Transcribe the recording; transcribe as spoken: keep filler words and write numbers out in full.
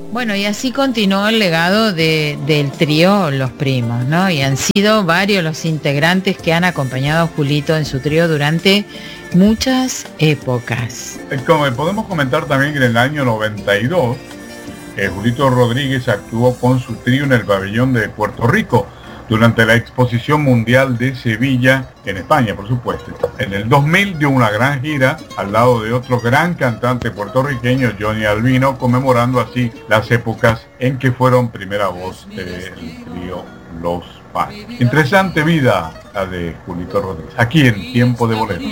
Bueno, y así continuó el legado de, del trío Los Primos, ¿no? Y han sido varios los integrantes que han acompañado a Julito en su trío durante muchas épocas. Como podemos comentar también que en el año noventa y dos, eh, Julito Rodríguez actuó con su trío en el pabellón de Puerto Rico durante la Exposición Mundial de Sevilla, en España, por supuesto. En el dos mil dio una gran gira al lado de otro gran cantante puertorriqueño, Johnny Albino, conmemorando así las épocas en que fueron primera voz del trío Los Panchos. Interesante vida la de Julito Rodríguez, aquí en Tiempo de Bolero.